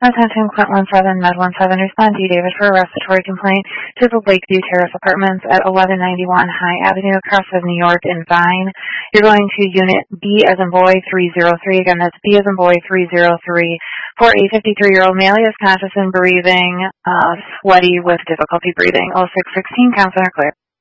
Attention, Quint 17, Med 17, respond D. David for a respiratory complaint to the Lakeview Terrace Apartments at 1191 High Avenue, across from New York in Vine. You're going to Unit B as in boy 303. Again, that's B as in boy 303 for a 53-year-old male. He is conscious and breathing, sweaty with difficulty breathing. 0616, counts are clear.